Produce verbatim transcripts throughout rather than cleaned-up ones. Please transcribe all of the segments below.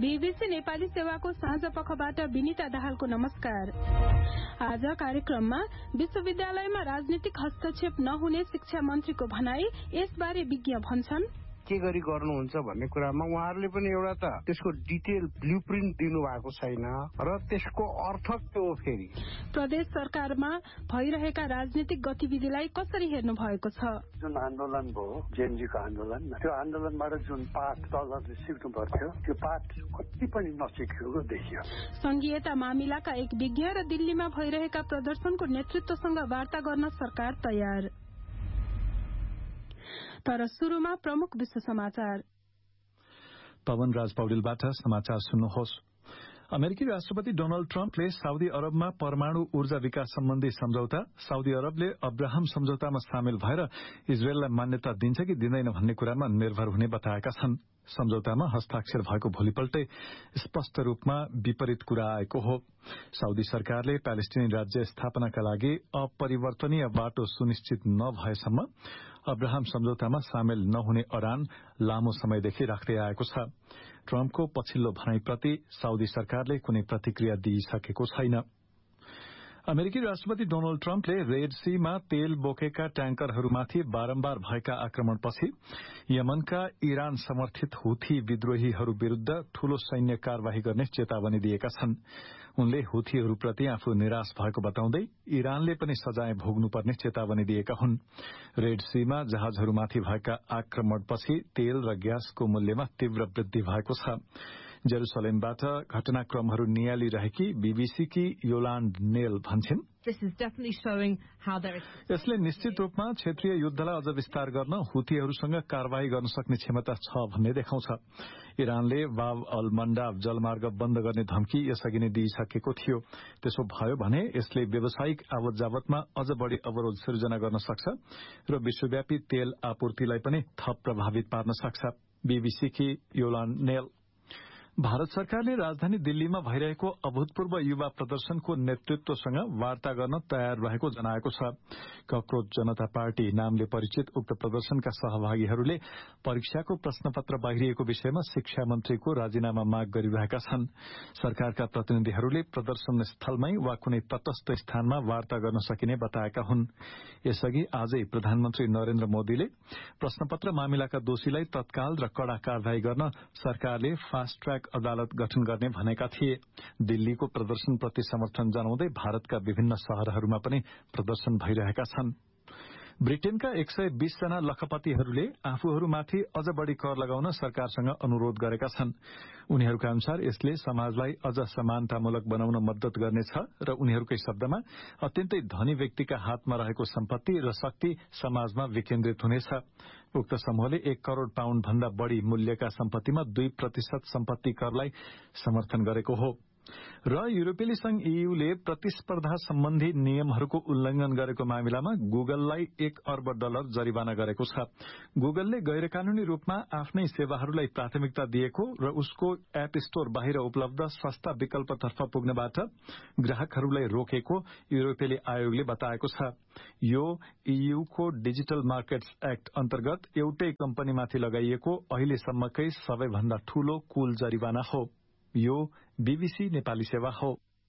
BBC Nepali सेवाको साँझ पखबाट विनिता दाहालको नमस्कार। आज कार्यक्रममा विश्वविद्यालयमा राजनीतिक हस्तक्षेप नहुने शिक्षा मन्त्रीको भनाई, यसबारे विज्ञ भन्छन् के गरी गर्नुहुन्छ भन्ने कुरामा उहाँहरूले पनि एउटा त त्यसको डिटेल ब्लुप्रिन्ट दिनु भएको छैन र त्यसको अर्थ के हो। फेरि प्रदेश सरकारमा भइरहेका राजनीतिक गतिविधिलाई कसरी हेर्नु भएको छ? जुन आन्दोलन भयो जेएनजीको आन्दोलन, त्यो आन्दोलनबाट जुन पाठ दलहरूले सिक्नु पर्थ्यो त्यो पाठ कति पनि नसिकेको देखियो। संघीयता मामिलाका एक विज्ञ र दिल्लीमा भइरहेका प्रदर्शनको नेतृत्वसँग वार्ता गर्न सरकार तयार। तर सुरुमा प्रमुख विश्व समाचार। पवन राज पौडेलबाट समाचार सुन्नुहोस्। अमेरिकी राष्ट्रपति डोनाल्ड ट्रम्पले साउदी अरबमा परमाणु ऊर्जा विकास सम्बन्धी सम्झौता, साउदी अरबले अब्राहम सम्झौतामा सामेल भएर इजरायललाई मान्यता दिन्छ कि दिँदैन भन्ने कुरामा निर्भर हुने बताएका छन्। सम्झौतामा हस्ताक्षर भएको भोलिपल्टै स्पष्ट रूपमा विपरीत कुरा आएको हो। साउदी सरकारले प्यालेस्टिनी राज्य स्थापनाका लागि अपरिवर्तनीय बाटो सुनिश्चित नभएसम्म अब्राहम सम्झौतामा सामेल नहुने अडान लामो समयदेखि राख्दै आएको छ। ट्रम्पको पछिल्लो भनाईप्रति साउदी सरकारले कुनै प्रतिक्रिया दिइसकेको छैन। अमेरिकी राष्ट्रपति डोनाल्ड ट्रम्पले रेड सीमा तेल बोकेका ट्याङ्करहरूमाथि बारम्बार भएका आक्रमणपछि यमनका इरान समर्थित हुथी विद्रोहीहरू विरूद्ध ठूलो सैन्य कार्यवाही गर्ने चेतावनी दिएका छन्। उनले हुथीहरूप्रति आफू निराश भएको बताउँदै इरानले पनि सजाय भोग्नुपर्ने चेतावनी दिएका हुन्। रेड सीमा जहाजहरूमाथि भएका आक्रमणपछि तेल र ग्यासको मूल्यमा तीव्र वृद्धि भएको छ। जेरूसलेमबाट घटनाक्रमहरू नियालिरहेकी बीबीसीकी योलान्ड नेल भन्छिन्, यसले निश्चित रूपमा क्षेत्रीय युद्धलाई अझ विस्तार गर्न हुथीहरूसँग कार्यवाही गर्न सक्ने क्षमता छ भन्ने देखाउँछ। इरानले बाब अल मन्डाब जलमार्ग बन्द गर्ने धम्की यसअघि नै दिइसकेको थियो। त्यसो भयो भने यसले व्यावसायिक आवत जावतमा अझ बढ़ी अवरोध सिर्जना गर्न सक्छ र विश्वव्यापी तेल आपूर्तिलाई पनि थप प्रभावित पार्न सक्छ। बीबीसीकी योलान्ड नेल। भारत सरकारले राजधानी दिल्लीमा भइरहेको अभूतपूर्व युवा प्रदर्शनको नेतृत्वसँग वार्ता गर्न तयार रहेको जनाएको छ। कक्रोच जनता पार्टी नामले परिचित उक्त प्रदर्शनका सहभागीहरूले परीक्षाको प्रश्नपत्र बाहिरिएको विषयमा शिक्षा मन्त्रीको राजीनामा माग गरिरहेका छन्। सरकारका प्रतिनिधिहरूले प्रदर्शन स्थलमै वा कुनै तटस्थ स्थानमा वार्ता गर्न सकिने बताएका हुन्। यसअघि आजै प्रधानमन्त्री नरेन्द्र मोदीले प्रश्नपत्र मामिलाका दोषीलाई तत्काल र कड़ा कार्यवाही गर्न सरकारले फास्ट ट्र्याक अदालत गठन गर्ने भनेका थिए। दिल्लीको प्रदर्शनप्रति समर्थन जनाउँदै भारतका विभिन्न शहरहरूमा पनि प्रदर्शन भइरहेका छन्। ब्रिटेनका एक सय बीस जना लखपतिहरूले आफूहरूमाथि अझ बढ़ी कर लगाउन सरकारसँग अनुरोध गरेका छन्। उनीहरूका अनुसार यसले समाजलाई अझ समानतामूलक बनाउन मद्दत गर्नेछ र उनीहरूकै शब्दमा अत्यन्तै धनी व्यक्तिका हातमा रहेको सम्पत्ति र शक्ति समाजमा विकेन्द्रित हुनेछ। उक्त समूहले एक करोड़ पाउण्ड भन्दा बढ़ी मूल्यका सम्पत्तिमा दुई प्रतिशत सम्पत्ति करलाई समर्थन गरेको हो। र युरोपेली संघ ईयूले प्रतिस्पर्धा सम्बन्धी नियमहरूको उल्लंघन गरेको मामिलामा गुगललाई एक अर्ब डलर जरिवाना गरेको छ। गुगलले गैर कानूनी रूपमा आफ्नै सेवाहरूलाई प्राथमिकता दिएको र उसको एप स्टोर बाहिर उपलब्ध सस्ता विकल्पतर्फ पुग्नबाट ग्राहकहरूलाई रोकेको युरोपेली आयोगले बताएको छ। यो ईयूको डिजिटल मार्केट्स एक्ट अन्तर्गत एउटै कम्पनीमाथि लगाइएको अहिलेसम्मकै सबैभन्दा ठूलो कुल जरिवाना हो। यो बीबीसी नेपाली सेवा हो।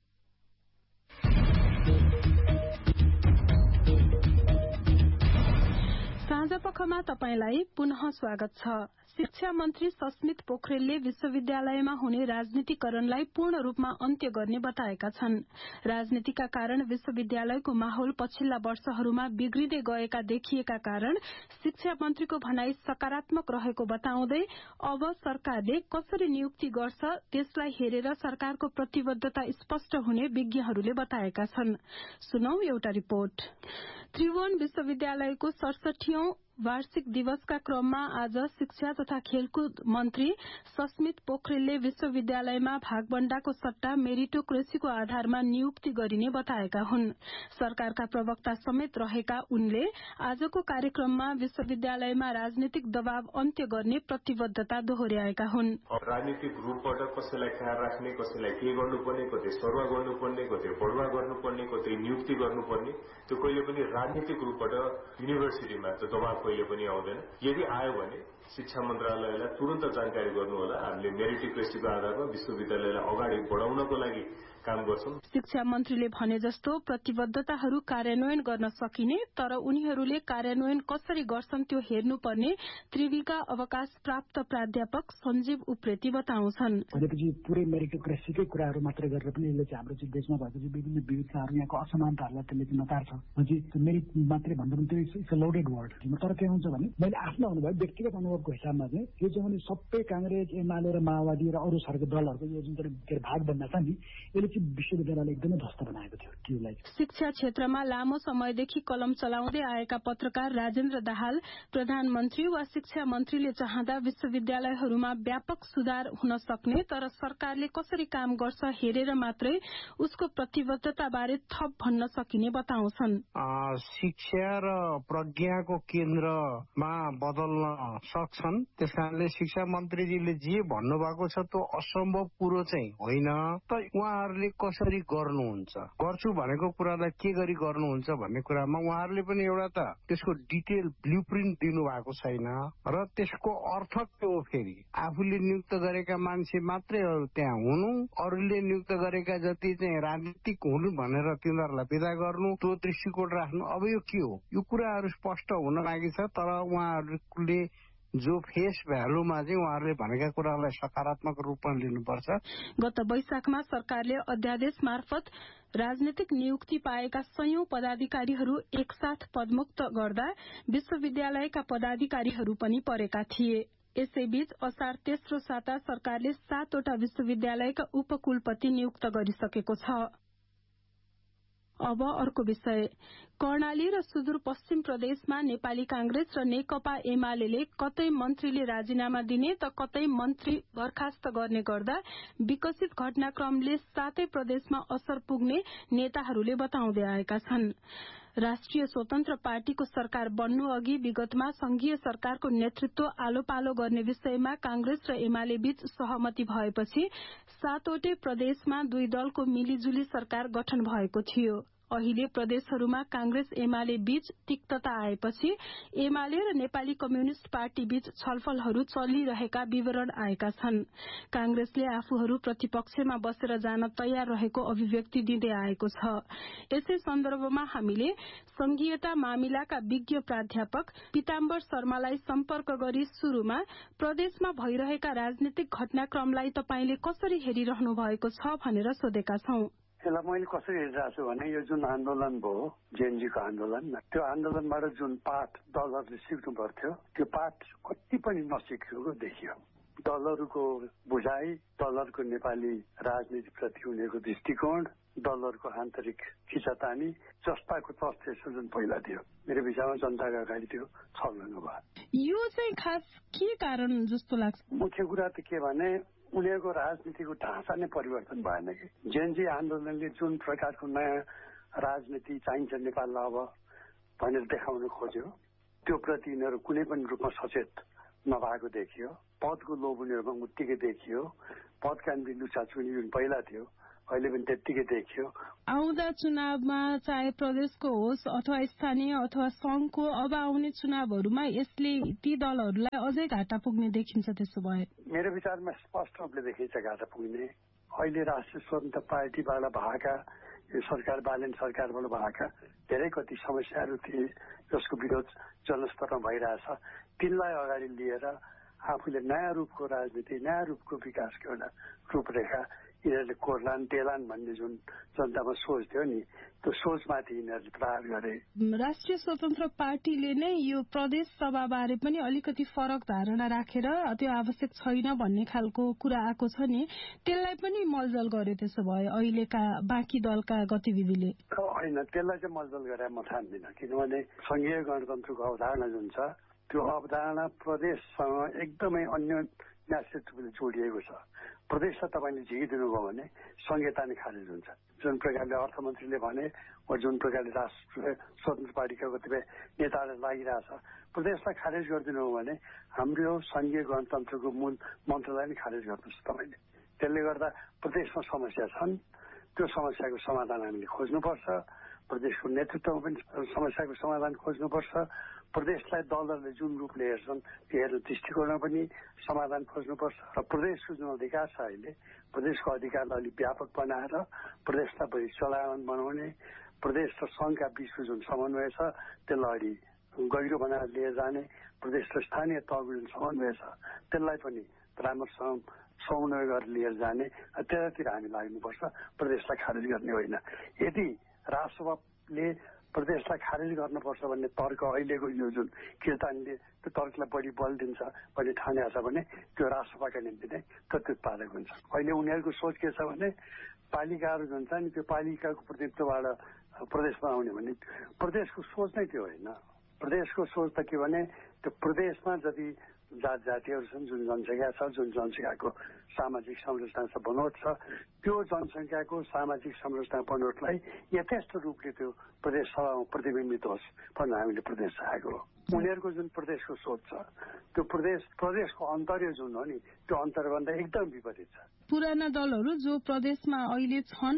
साँझपखमा तपाईंलाई पुनः स्वागत छ। शिक्षा मन्त्री सस्मित पोखरेलले विश्वविद्यालयमा हुने राजनीतिकरणलाई पूर्ण रूपमा अन्त्य गर्ने बताएका छन्। राजनीतिका कारण विश्वविद्यालयको माहौल पछिल्ला वर्षहरूमा बिग्रिँदै गएका देखिएका कारण शिक्षा मन्त्रीको भनाई सकारात्मक रहेको बताउँदै अब सरकारले कसरी नियुक्ति गर्छ त्यसलाई हेरेर सरकारको प्रतिबद्धता स्पष्ट हुने विज्ञहरूले बताएका छन्। सुनौ एउटा रिपोर्ट। त्रिभुवन विश्वविद्यालयको सडसठीऔं वार्षिक दिवसका क्रममा आज शिक्षा तथा खेलकुद मन्त्री सस्मित पोखरेलले विश्वविद्यालयमा भागबण्डाको सट्टा मेरिटोक्रेसीको आधारमा नियुक्ति गरिने बताएका हुन्। सरकारका प्रवक्ता समेत रहेका उनले आजको कार्यक्रममा विश्वविद्यालयमा राजनीतिक दबाव अन्त्य गर्ने प्रतिबद्धता दोहोर्याएका हुन्। राजनीतिक रूपबाट कसैलाई ख्याल राख्ने, कसैलाई के गर्नुपर्ने, कतै सरुवा गर्नुपर्ने, कतै बढुवा गर्नुपर्ने, कतै नियुक्ति गर्नुपर्ने, त्यो कहिले पनि राजनीतिक रूपबाट युनिभर्सिटीमा त्यो दबाव कहिले पनि आउँदैन। यदि आयो भने शिक्षा मन्त्रालयलाई तुरन्त जानकारी गर्नु होला। हामीले मेरिटोक्रेसीको आधारमा विश्वविद्यालयलाई अगाडि बढाउनको लागि काम गर्छौं। शिक्षा मन्त्रीले भने जस्तो प्रतिबद्धताहरू कार्यान्वयन गर्न सकिने, तर उनीहरूले कार्यान्वयन कसरी गर्छन् त्यो हेर्नुपर्ने त्रिवीका अवकाश प्राप्त प्राध्यापक सञ्जीव उप्रेती बताउँछन्। भनेपछि पुरै मेरिटोक्रेसीकै कुराहरू मात्रै गरेर पनि यसले चाहिँ हाम्रो चाहिँ देशमा भएको चाहिँ विभिन्न विविधताहरू यहाँको असमानताहरूलाई त्यसले चाहिँ नकार्छ। भनेपछि मेरिट मात्रै भन्दा पनि त्यो इट्स अ लोडेड वर्ड। तर के हुन्छ भने मैले आफ्नो अनुभव व्यक्तिगत अनुभवको हिसाबमा चाहिँ यो चाहिँ भने सबै कांग्रेस एमाले र माओवादी र अरू सरको दलहरूको यो जुन चाहिँ भाग बन्दा छ नि यसले चाहिँ विश्वविद्यालयले एकदमै ध्वस्त बनाएको थियो त्योलाई। शिक्षा क्षेत्रमा लामो समयदेखि कलम चलाउँदै आएका पत्रकार राजेन्द्र दाहाल प्रधानमन्त्री वा शिक्षा मन्त्रीले चाहँदा विश्वविद्यालयहरूमा व्यापक सुधार हुन सक्ने, तर सरकारले कसरी काम गर्छ हेरेर मात्रै उसको प्रतिबद्धता बारे थप भन्न सकिने बताउँछन्। शिक्षा र प्रज्ञाको केन्द्रमा बदल्न सक्छन्। त्यसकारणले शिक्षा मन्त्रीजीले जे भन्नुभएको छ त्यो असम्भव कुरो चाहिँ होइन। त उहाँहरूले कसरी गर्नुहुन्छ, गर्छु भनेको कुरालाई के गरी गर्नुहुन्छ भन्ने कुरामा उहाँहरूले पनि एउटा त त्यसको डिटेल ब्लुप्रिन्ट दिनु भएको छैन र त्यसको अर्थ के हो। फेरि आफूले नियुक्त गरेका मान्छे मात्रै त्यहाँ हुनु, अरूले नियुक्त गरेका जति चाहिँ राजनीतिक हुनु भनेर तिनीहरूलाई विदा गर्नु, त्यो दृष्टिकोण राख्नु, अब यो के हो। यो कुराहरू स्पष्ट हुन लागि छ। तर उहाँहरूले जो फेस भ्यालुमा चाहिँ उहाँहरूले भनेका कुरालाई सकारात्मक रूपमा लिनुपर्छ। गत वैशाखमा सरकारले अध्यादेश मार्फत राजनीतिक नियुक्ति पाएका सयौं पदाधिकारीहरू एकसाथ पदमुक्त गर्दा विश्वविद्यालयका पदाधिकारीहरू पनि परेका थिए। यसैबीच असार तेस्रो साता सरकारले सातवटा विश्वविद्यालयका उपकुलपति नियुक्त गरिसकेको छ। अब अर्को विषय, कर्णाली र सुदूरपश्चिम प्रदेशमा नेपाली कांग्रेस र नेकपा एमाले कतै मन्त्रीले राजीनामा दिने त कतै मन्त्री बर्खास्त गर्ने गर्दा विकसित घटनाक्रमले सातै प्रदेशमा असर पुग्ने नेताहरूले बताउँदै आएका छन्। राष्ट्रिय स्वतन्त्र पार्टीको सरकार बन्नु अघि विगतमा संघीय सरकारको नेतृत्व आलो पालो गर्ने विषयमा कांग्रेस र एमाले बीच सहमति भएपछि सातवटै प्रदेशमा दुई दलको मिलिजुली सरकार गठन भएको थियो। अहिले प्रदेशहरूमा कांग्रेस एमाले बीच तिक्तता आएपछि एमाले र नेपाली कम्युनिष्ट पार्टी बीच छलफलहरू चलिरहेका विवरण आएका छन्। कांग्रेसले आफूहरू प्रतिपक्षमा बसेर जान तयार रहेको अभिव्यक्ति दिँदै आएको छ। यसै सन्दर्भमा हामीले संघीयता मामिलाका विज्ञ प्राध्यापक पीताम्बर शर्मालाई सम्पर्क गरी शुरूमा प्रदेशमा भइरहेका राजनीतिक घटनाक्रमलाई तपाईले कसरी हेरिरहनु भएको छ भनेर सोधेका छौं। यसलाई मैले कसरी हेरिरहेको छु भने यो जुन आन्दोलन भयो जेएनजीको आन्दोलन, त्यो आन्दोलनबाट जुन पाठ दलहरूले सिक्नु पर्थ्यो त्यो पाठ कति पनि नसिकेको देखियो। दलहरूको बुझाइ, दलहरूको नेपाली राजनीतिप्रति उनीहरूको दृष्टिकोण, दलहरूको आन्तरिक खिचातानी जस्ताको तथ्य जुन पहिला थियो मेरो विचारमा जनताका अगाडि त्यो छलङ्ग भयो। यो चाहिँ खास के कारण जस्तो लाग्छ? मुख्य कुरा त के भने उनीहरूको राजनीतिको ढाँचा नै परिवर्तन भएन कि। जेएनजी आन्दोलनले जुन प्रकारको नयाँ राजनीति चाहिन्छ नेपाललाई अब भनेर देखाउन खोज्यो त्यो प्रति उनीहरू कुनै पनि रूपमा सचेत नभएको देखियो। पदको लोभ उनीहरूमा उत्तिकै देखियो। पदका निम्ति लुचाचुनी जुन पहिला थियो अहिले पनि त्यत्तिकै देखियो। आउँदा चुनावमा चाहे प्रदेशको होस् अथवा स्थानीय अथवा संघको अब आउने चुनावहरूमा यसले ती दलहरूलाई अझै घाटा पुग्ने देखिन्छ। त्यसो भए मेरो विचारमा स्पष्ट रूपले देखिन्छ घाटा पुग्ने। अहिले राष्ट्रिय स्वतन्त्र पार्टीबाट भएका यो सरकार बालन सरकारबाट भएका धेरै कति समस्याहरू थिए जसको विरोध जनस्तरमा भइरहेछ, तिनलाई अगाडि लिएर आफूले नयाँ रूपको राजनीति, नयाँ रूपको विकासको एउटा रूपरेखा यिनीहरूले कोर्लान् टेलान् भन्ने जुन जनतामा सोच थियो नि त्यो सोचमाथि यिनीहरूले प्रहार गरे। राष्ट्रिय स्वतन्त्र पार्टीले नै यो प्रदेश सभाबारे पनि अलिकति फरक धारणा राखेर त्यो आवश्यक छैन भन्ने खालको कुरा आएको छ नि, त्यसलाई पनि मलजल गर्यो। त्यसो भए अहिलेका बाँकी दलका गतिविधिले होइन, त्यसलाई चाहिँ मलजल गरे म ठान्दिनँ। किनभने संघीय गणतन्त्रको अवधारणा जुन छ त्यो अवधारणा प्रदेशसँग एकदमै अन्य न्यासित्वले जोडिएको छ। प्रदेशलाई तपाईँले झिकिदिनु भयो भने संहिता नै खारेज हुन्छ। जुन प्रकारले अर्थमन्त्रीले भने वा जुन प्रकारले राष्ट्रिय स्वतन्त्र पार्टीका कतिपय नेताहरूले लागिरहेछ प्रदेशलाई खारेज गरिदिनु हो भने हाम्रो संघीय गणतन्त्रको मूल मन्त्रलाई नै खारेज गर्नुहोस् तपाईँले। त्यसले गर्दा प्रदेशमा समस्या छन्, त्यो समस्याको समाधान हामीले खोज्नुपर्छ। प्रदेशको नेतृत्वमा पनि समस्याको समाधान खोज्नुपर्छ। प्रदेशलाई दलहरूले जुन रूपले हेर्छन् त्यो हेर्ने दृष्टिकोणमा पनि समाधान खोज्नुपर्छ र प्रदेशको जुन अधिकार छ अहिले प्रदेशको अधिकारलाई अलिक व्यापक बनाएर प्रदेशलाई बढी चलायमान बनाउने प्रदेश र सङ्घका बीचको जुन समन्वय छ त्यसलाई अलि गहिरो बनाएर लिएर जाने प्रदेश र स्थानीय तहको जुन समन्वय छ त्यसलाई पनि राम्रोसँग समन्वय गरेर लिएर जाने त्यतातिर हामी लाग्नुपर्छ प्रदेशलाई खारेज गर्ने होइन। यदि राष्ट्रसभाले प्रदेशलाई खारेज गर्नुपर्छ भन्ने तर्क अहिलेको यो जुन किर्तानले त्यो तर्कलाई बढी बल दिन्छ भन्ने ठानेको छ भने त्यो राष्ट्रसभाका निम्ति नै प्रत्युत्पादक हुन्छ। अहिले उनीहरूको सोच के छ भने पालिकाहरू जुन छ नि त्यो पालिकाको प्रतिनिधित्वबाट प्रदेशमा आउने भने प्रदेशको सोच नै त्यो होइन। प्रदेशको सोच त के भने त्यो प्रदेशमा जति जात जातिहरू छन् जुन जनसङ्ख्या छ जुन जनसङ्ख्याको सामाजिक संरचना छ बनोट छ त्यो जनसङ्ख्याको सामाजिक संरचना बनोटलाई यथेष्ट रूपले त्यो प्रदेश सभामा प्रतिबिम्बित होस् भनेर हामीले प्रदेश चाहेको हो। उनीहरूको जुन प्रदेशको सोच छ त्यो प्रदेश प्रदेशको अन्तर्य जुन हो नि त्यो अन्तर्यभन्दा एकदम विपरीत छ। पुराना दलहरू जो प्रदेशमा अहिले छन्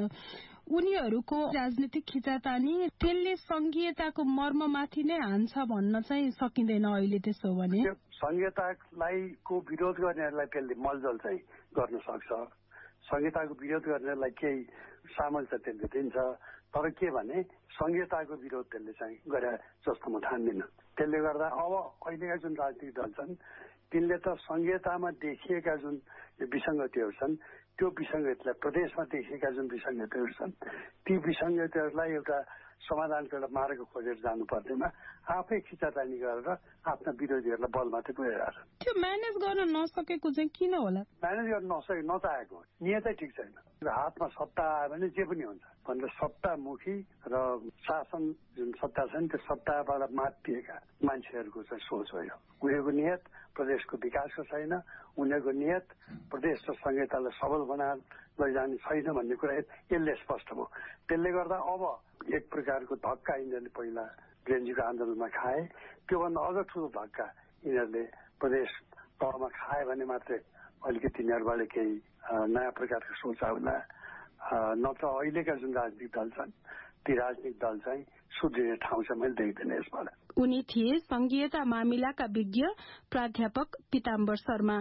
उनीहरूको राजनीतिक खिचातानी त्यसले संघीयताको मर्ममाथि नै हान्छ भन्न चाहिँ सकिँदैन अहिले। त्यसो भने संघीयतालाई को विरोध गर्नेहरूलाई त्यसले मलजल चाहिँ गर्न सक्छ। संघीयताको विरोध गर्नेलाई केही सामर्थ्य त्यसले दिन्छ तर के भने संघीयताको विरोध त्यसले चाहिँ गरे जस्तो म ठान्दिनँ। त्यसले गर्दा अब अहिलेका जुन राजनीतिक दल छन् तिनले त संघीयतामा देखिएका जुन विसङ्गतिहरू छन् त्यो विसङ्गतिलाई प्रदेशमा देखिएका जुन विसङ्गतिहरू छन् ती विसङ्गतिहरूलाई एउटा समाधानको एउटा मार्ग खोजेर जानु पर्दैमा आफै खिचातानी गरेर आफ्ना विरोधीहरूलाई बल मात्रै पुर्याइरहेको छ। त्यो म्यानेज गर्न नसकेको चाहिँ किन होला? म्यानेज गर्न नसके नचाहेको नियतै ठिक छैन। हातमा सत्ता आयो भने जे पनि हुन्छ भनेर सत्तामुखी र शासन जुन सत्ता छ नि त्यो सत्ताबाट मातिएका मान्छेहरूको चाहिँ सोच हो यो। उनीहरूको नियत प्रदेशको विकासको छैन। उनीहरूको नियत प्रदेश र संहितालाई सबल बनाएर लैजाने छैन भन्ने कुरा यसले स्पष्ट भयो। त्यसले गर्दा अब एक प्रकारको धक्का यिनीहरूले पहिला ब्रेन्जीको आन्दोलनमा खाए त्योभन्दा अझ ठुलो धक्का यिनीहरूले प्रदेश तहमा खाए भने मात्रै अलिकति यिनीहरूबाट केही नयाँ प्रकारको सोच आउला। नत्र अहिलेका जुन राजनीतिक दल छन् ती राजनीतिक दल चाहिँ सुध्रिने ठाउँ चाहिँ मैले देख्दैन यसबाट। उनी थिए संघीयता मामिलाका विज्ञ प्राध्यापक पीताम्बर शर्मा।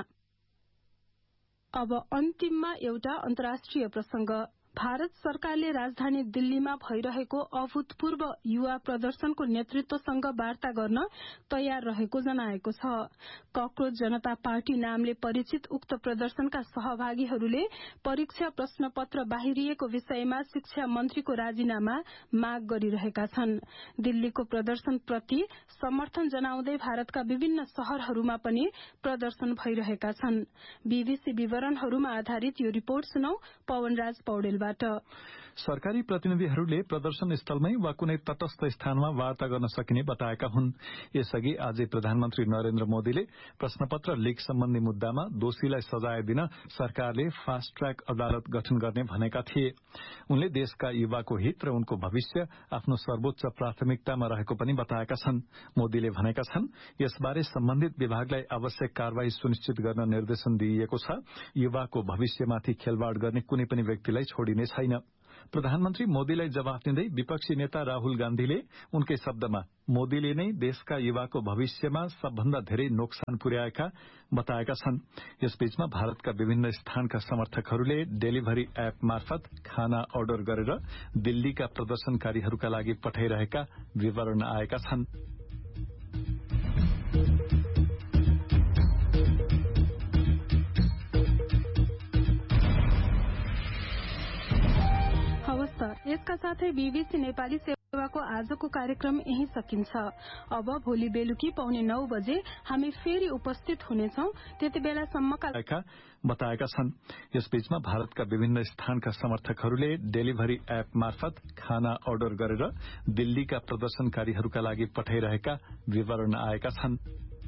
अब अन्तिममा एउटा अन्तर्राष्ट्रिय प्रसंग। भारत सरकारले राजधानी दिल्लीमा भइरहेको अभूतपूर्व युवा प्रदर्शनको नेतृत्वसँग वार्ता गर्न तयार रहेको जनाएको छ। कक्रोच जनता पार्टी नामले परिचित उक्त प्रदर्शनका सहभागीहरूले परीक्षा प्रश्न पत्र बाहिरिएको विषयमा शिक्षा मन्त्रीको राजीनामा माग गरिरहेका छन्। दिल्लीको प्रदर्शनप्रति समर्थन जनाउँदै भारतका विभिन्न शहरहरूमा पनि प्रदर्शन भइरहेका छन्। बीबीसी विवरणहरूमा आधारित यो रिपोर्ट सुनौ पवनराज पौडेल। सरकारी प्रतिनिधिहरूले प्रदर्शन स्थलमै वा कुनै तटस्थ स्थानमा वार्ता गर्न सकिने बताएका हुन्। यसअघि आज प्रधानमन्त्री नरेन्द्र मोदीले प्रश्नपत्र लीक सम्बन्धी मुद्दामा दोषीलाई सजाय दिन सरकारले फास्ट ट्र्याक अदालत गठन गर्ने भनेका थिए। उनले देशका युवाको हित र उनको भविष्य आफ्नो सर्वोच्च प्राथमिकतामा रहेको पनि बताएका छन्। मोदीले भनेका छन् यसबारे सम्बन्धित विभागलाई आवश्यक कार्यवाही सुनिश्चित गर्न निर्देशन दिइएको छ। युवाको भविष्यमाथि खेलवाड़ गर्ने कुनै पनि व्यक्तिलाई छोडिने छैन। प्रधानमन्त्री मोदीलाई जवाफ दिँदै विपक्षी नेता राहुल गान्धीले उनकै शब्दमा मोदीले नै देशका युवाको भविष्यमा सबभन्दा धेरै नोक्सान पुर्याएका बताएका छन्। यसबीचमा भारतका विभिन्न स्थानका समर्थकहरूले डेलिभरी एप मार्फत खाना अर्डर गरेर दिल्लीका प्रदर्शनकारीहरूका लागि पठाइरहेका विवरण आएका छन्। यसका साथै बीबीसी नेपाली सेवाको आजको कार्यक्रम यही सकिन्छ। अब भोलि बेलुकी पौने नौ बजे हामी फेरि उपस्थित हुनेछौं। त्यति बेलासम्मका बताएका छन्। यसबीचमा भारतका विभिन्न स्थानका समर्थकहरूले डेलिभरी एप मार्फत खाना अर्डर गरेर दिल्लीका प्रदर्शनकारीहरूका लागि पठाइरहेका विवरण आएका छन्।